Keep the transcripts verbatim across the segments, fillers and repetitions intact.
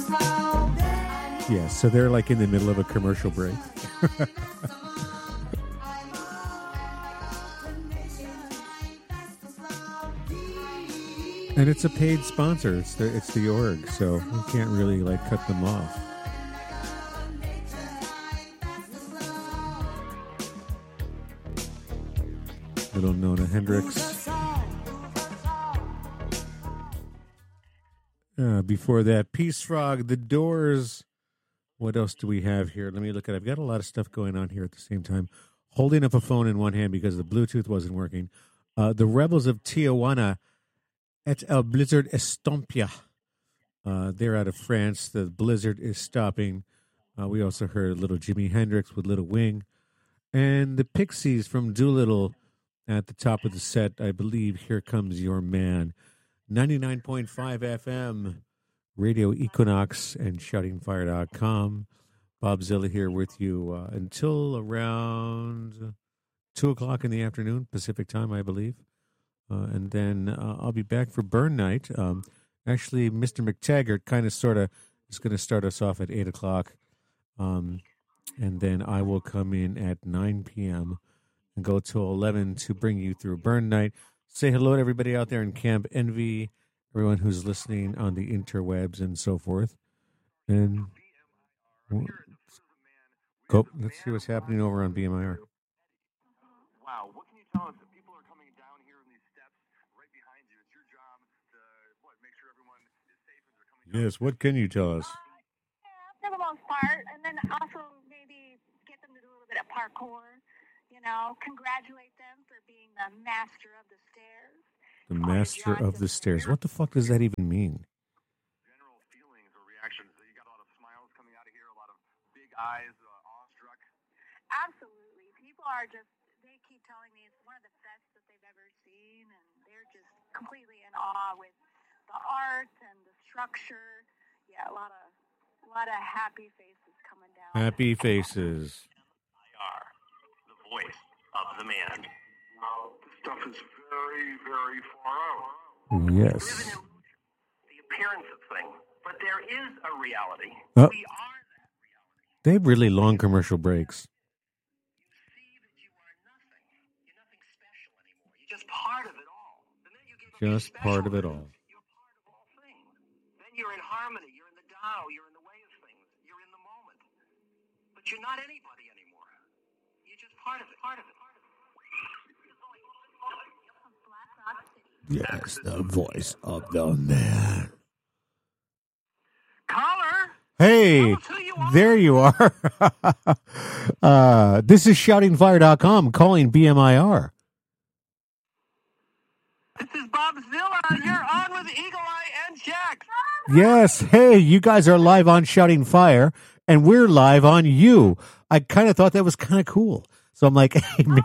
Yeah, so they're like in the middle of a commercial break. And it's a paid sponsor. It's the, it's the org, so you can't really like cut them off. Little Nona Hendrix. Uh, before that, Peace Frog, The Doors. What else do we have here? Let me look at it. I've got a lot of stuff going on here at the same time. Holding up a phone in one hand because the Bluetooth wasn't working. Uh, the Rebels of Tijuana at El Blizzard Estampia. Uh, they're out of France. The blizzard is stopping. Uh, we also heard little Jimi Hendrix with Little Wing. And the Pixies from Doolittle at the top of the set. I believe Here Comes Your Man. ninety-nine point five F M. Radio Equinox and shouting fire dot com. Bob Zilla here with you uh, until around two o'clock in the afternoon, Pacific time, I believe. Uh, and then uh, I'll be back for Burn Night. Um, actually, Mister McTaggart kind of sort of is going to start us off at eight o'clock. Um, and then I will come in at nine p.m. and go till eleven to bring you through Burn Night. Say hello to everybody out there in Camp Envy, everyone who's listening on the interwebs and so forth. And go, let's see what's happening over on B M I R. Wow, what can you tell us? If people are coming down here in these steps right behind you, it's your job to what, make sure everyone is safe as they're coming down. Yes, what can you tell us? Yeah, for the most part, and then also maybe get them to do a little bit of parkour. You know, congratulate them for being the master of the stairs. The master of the stairs. What the fuck does that even mean? General feelings or reactions. You got a lot of smiles coming out of here, a lot of big eyes, uh, awestruck. Absolutely. People are just, they keep telling me it's one of the best that they've ever seen, and they're just completely in awe with the art and the structure. Yeah, a lot of, a lot of happy faces coming down. Happy faces. I R, the voice of the man. Wow, this stuff is very, very far out. Yes. We live in the appearance of things, but there is a reality. Oh. We are that reality. They have really long commercial breaks. You see that you are nothing. You're nothing special anymore. You're just part of it all. The minute you give up Just your part of it all. You're part of all things. Then you're in harmony. You're in the Tao. You're in the way of things. You're in the moment. But you're not anybody anymore. You're just part of it. Part of it. Part of it. Yes, the voice of the man. Caller. Hey, there you are. uh, this is shouting fire dot com calling B M I R. This is Bob Zilla. You're on with Eagle Eye and Jack. Yes, hey, you guys are live on Shouting Fire, and we're live on you. I kind of thought that was kind of cool. So I'm like, hey, me.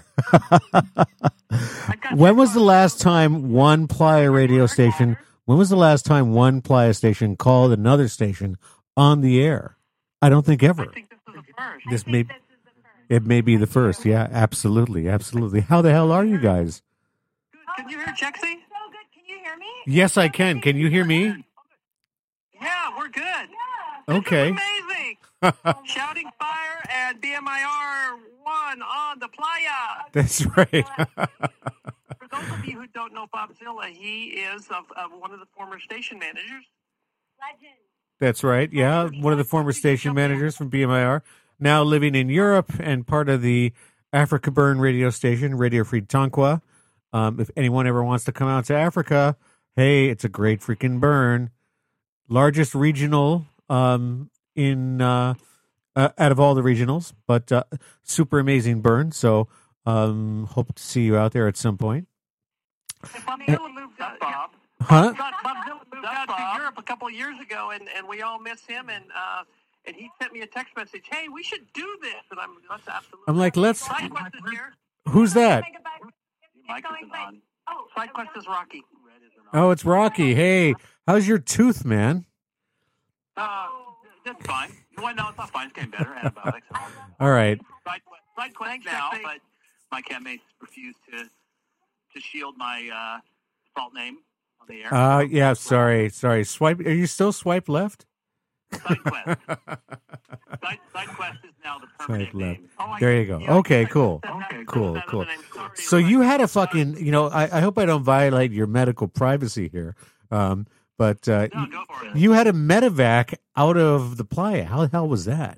When was the last time one Playa radio station, when was the last time one Playa station called another station on the air? I don't think ever. I think this is the first. This may, it may be the first. Yeah, absolutely, absolutely. How the hell are you guys? Can you hear Jexy? So good. Can you hear me? Yes, I can. Can you hear me? Yeah, we're good. Yeah. Okay. This is amazing. Shouting Fire and B M I R one on the playa. That's right. For those of you who don't know Bob Zilla, he is of, of one of the former station managers. Legend. That's right. Yeah, one of the former station managers from B M I R, now living in Europe and part of the Africa Burn radio station, Radio Free Tonquá. Um, if anyone ever wants to come out to Africa, hey, it's a great freaking burn. Largest regional um, in uh, uh, out of all the regionals, but uh, super amazing burn. So um, hope to see you out there at some point. Bob Zilla moved out, Bob. Huh? Bob Zilla moved out to Europe a couple of years ago, and, and we all miss him. And uh, and he sent me a text message. Hey, we should do this. And I'm that's absolutely. I'm like, let's. SideQuest is here. Who's that? Mike isn't on. Oh, SideQuest is Rocky. Oh, it's Rocky. Hey, how's your tooth, man? Uh, that's fine. Well, no, it's not fine. It's getting better. Antibiotics. All right. SideQuest, SideQuest now, but my campmates refused to to shield my uh, fault name on the air. Uh, yeah, sorry, sorry. Swipe. Are you still swipe left? SideQuest. Side, SideQuest is now the permanent Side left. name. Oh, There you go. Okay, cool. Okay, Cool, cool. So you had a fucking, you know, I, I hope I don't violate your medical privacy here, um, but uh, No, go for it. you had a medevac out of the playa. How the hell was that?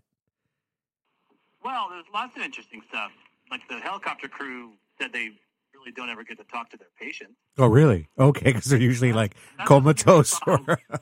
Well, there's lots of interesting stuff. Like the helicopter crew said they really don't ever get to talk to their patients. Oh, really? Okay, because they're usually like comatose. Or...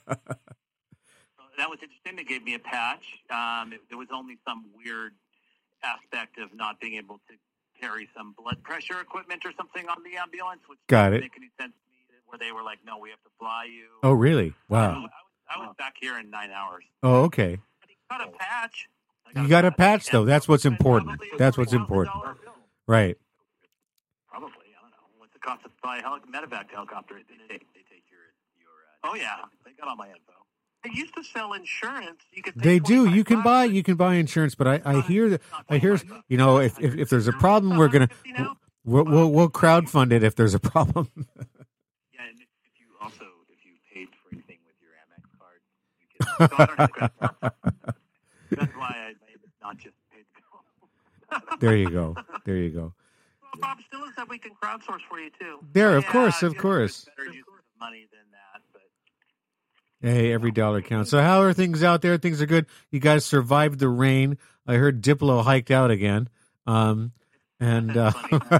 That was interesting. They gave me a patch. Um, it, there was only some weird aspect of not being able to carry some blood pressure equipment or something on the ambulance, which Got didn't it. make any sense to me, where they were like, no, we have to fly you. Oh, really? I Wow. was, I was back here in nine hours. Oh, okay. But he got a patch. I You got a patch, though. And That's what's and important. probably a That's what's forty thousand important. dollar bill. Right. Probably, I don't know. What's the cost to fly a heli- medevac helicopter? They take, they take your, your uh, oh, yeah. They got all my info. They used to sell insurance. You could They do. You can buy. You can buy insurance, but I, I hear that. I hear. You know, if, if if there's a problem, we're gonna we'll we'll, we'll crowdfund it if there's a problem. Yeah, and if you also if you paid for anything with your Amex card, you can. So I don't have credit cards. That's why I, I not just paid the bill. There you go. There you go. Well, Bob Stiller said we can crowdsource for you too. There, of Yeah, course, of it's course. Better use of money than that, but. Hey, every dollar counts. So, how are things out there? Things are good. You guys survived the rain. I heard Diplo hiked out again. Um, and uh, yeah,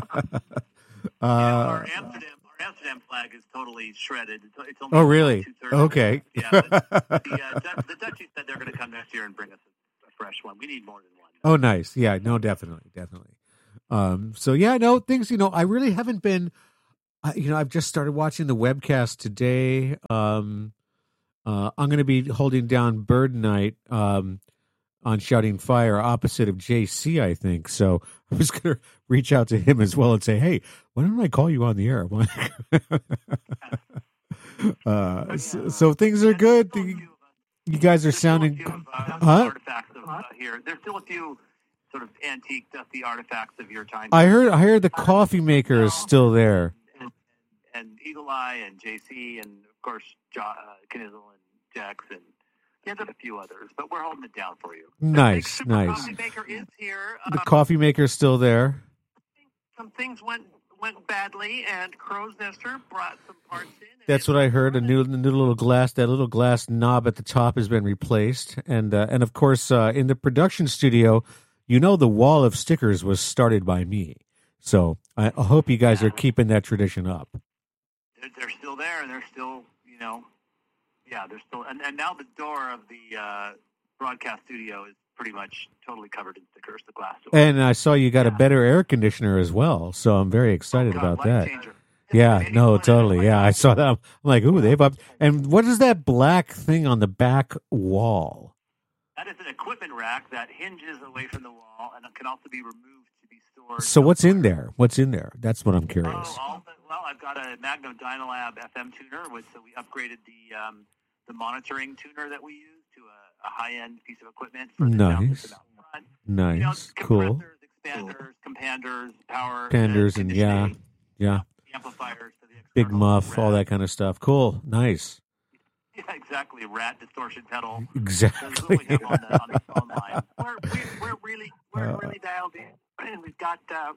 uh, our Amsterdam, our Amsterdam flag is totally shredded. It's, it's only oh, really? two-thirds. Okay. Yeah, but the, uh, Dutch, the Dutchies said they're going to come next year and bring us a, a fresh one. We need more than one. Oh, nice. Yeah, no, definitely, definitely. Um, so yeah, no things. You know, I really haven't been. I, you know, I've just started watching the webcast today. Um, uh, I'm going to be holding down Bird Night um, on Shouting Fire, opposite of J C, I think. So I was going to reach out to him as well and say, "Hey, why don't I call you on the air?" uh, so, so things are good. The, you guys are sounding. Of, uh, Huh? artifacts of uh, here. There's still a few sort of antique, dusty artifacts of your time. I heard. I heard the coffee maker is still there. And, and Eagle Eye and J C and of course jo- uh, Knizzle and Jax and yeah, there's a few others, but we're holding it down for you. Nice, the big nice. Coffee maker is here. The Um, coffee maker's still there. some things went went badly, and Crow's Nester brought some parts in. and That's it- what I heard. A new, a new little glass. That little glass knob at the top has been replaced, and uh, and of course, uh, in the production studio, you know, the wall of stickers was started by me. So I, I hope you guys are keeping that tradition up. They're, they're still there, and they're still, you know, yeah, they're still, and, and now the door of the uh, broadcast studio is pretty much totally covered in stickers, the glass door. And I saw you got a better air conditioner as well, so I'm very excited Oh, God, about that. life changer. Yeah, It's no, amazing. totally. Yeah, I saw that. I'm like, ooh, they've upped. And what is that black thing on the back wall? That is an equipment rack that hinges away from the wall, and it can also be removed to be stored. So what's in elsewhere. there? What's in there? That's what I'm curious. Oh, all the, well, I've got a Magnum Dynalab F M tuner, which so we upgraded the um, the monitoring tuner that we use to a, a high end piece of equipment. For the sound Nice. system out front. Nice, You know, cool. compressors, expanders, companders, power, Panders uh, and yeah, conditioning, yeah, amplifiers, for the big external muff, all rat. that kind of stuff. Cool, nice, Yeah, exactly. Rat distortion pedal. exactly. That's what we have on the, on the phone line. We're, we, we're really we're Uh, really dialed in. We've got uh,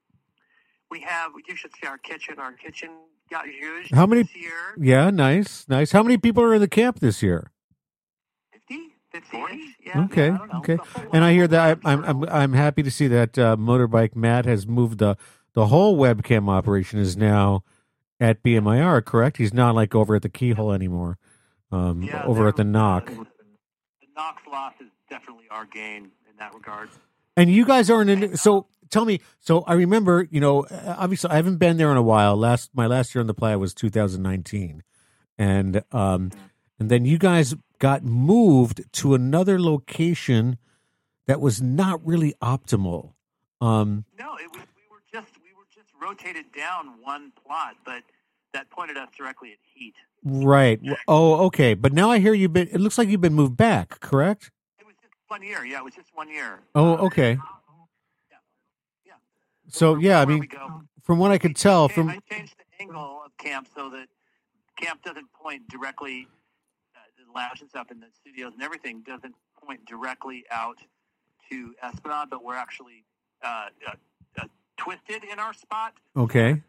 we have. You should see our kitchen. Our kitchen got used. How many- this year? Yeah, nice, nice. How many people are in the camp this year? fifty, fifty-ish. Yeah. Okay, yeah, I don't know. okay. It's a whole And lot. I hear that I, I'm I'm I'm happy to see that uh, Motorbike Matt has moved the the whole webcam operation is now at B M I R. Correct? He's not like over at the Keyhole anymore. Um, Yeah, over at the they're- Knock. The Knox loss is definitely our gain in that regard. And you guys aren't in. So tell me. So I remember, you know, obviously I haven't been there in a while. Last my last year on the playa was two thousand nineteen, and um, and then you guys got moved to another location that was not really optimal. Um, No, it was, we were just we were just rotated down one plot, but that pointed us directly at heat. right. Oh, okay. But now I hear you've been. It looks like you've been moved back. Correct? It was just one year. Yeah, it was just one year. Oh, okay. Yeah. Yeah. So yeah, I Where mean, we go. from what I could tell, Okay, from I changed the angle of camp so that camp doesn't point directly. Uh, the lounge and stuff, and the studios and everything doesn't point directly out to Esplanade, but we're actually uh, uh, uh, twisted in our spot. Okay.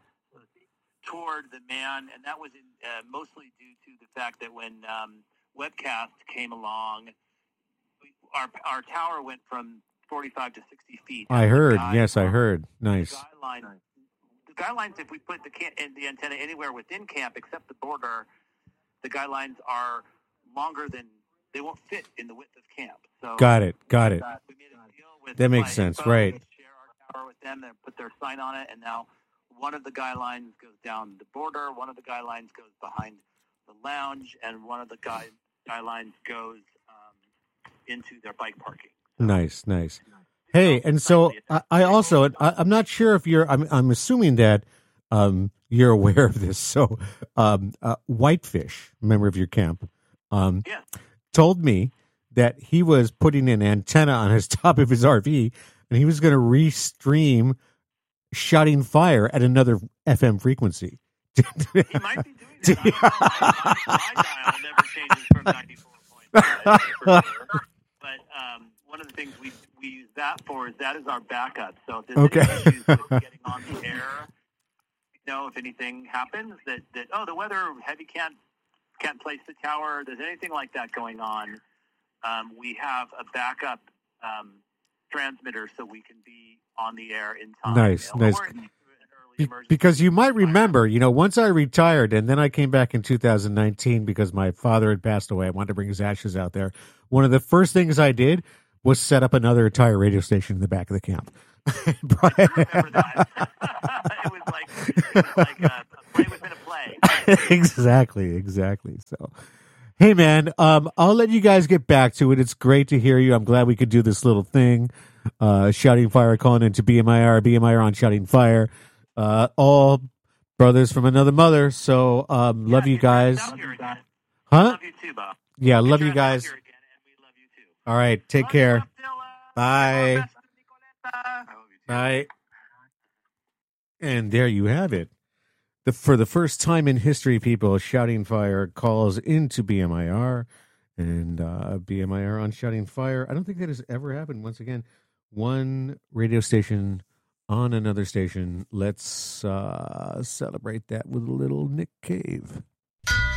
Toward the man, and that was in, uh, mostly due to the fact that when um, Webcast came along, we, our our tower went from forty-five to sixty feet. I heard. Guy, Yes, I heard. Nice. The guidelines, the guidelines, if we put the can, the antenna anywhere within camp except the border, the guidelines are longer than, they won't fit in the width of camp. So Got it. Got it. uh, we made a deal with That makes Fly sense, Info right. to share our tower with them, and put their sign on it, and now one of the guidelines goes down the border, one of the guidelines goes behind the lounge, and one of the guy, guidelines goes um, into their bike parking. Nice, nice. Hey, and so I, I also, I, I'm not sure if you're, I'm, I'm assuming that um, you're aware of this. So, um, uh, Whitefish, member of your camp, um, Yeah. told me that he was putting an antenna on his top of his R V, and he was going to restream Shouting Fire at another F M frequency. He might be doing that. I don't know. My, my, my dial never changes from ninety-four point five. For sure. But um, one of the things we we use that for is that is our backup. So if there's Okay. any issues with getting on the air, you know, if anything happens that, that oh, the weather, heavy can't can't place the tower, there's anything like that going on, um, we have a backup um, transmitter so we can be on the air in time. Nice, You know, nice. or in an early Be- emergency. Because you might remember, you know, once I retired and then I came back in two thousand nineteen because my father had passed away. I wanted to bring his ashes out there. One of the first things I did was set up another entire radio station in the back of the camp. I remember that. it was like, it was like a, a play within a play. exactly, exactly. So, hey, man, um, I'll let you guys get back to it. It's great to hear you. I'm glad we could do this little thing. Uh, Shouting Fire calling into B M I R, B M I R on Shouting Fire. Uh, all brothers from another mother. So, um, love Yeah, you get your guys. ass out here again. Huh? Love you too, Bob. Yeah, Get love your you ass out guys. here again, and we love you too. All right, take care. Love you, Abdullah. Bye. Best of Nicoletta. I love you too. Bye. And there you have it. The, for the first time in history, people, Shouting Fire calls into B M I R, and uh, B M I R on Shouting Fire. I don't think that has ever happened. Once again, one radio station on another station. Let's uh, celebrate that with a little Nick Cave.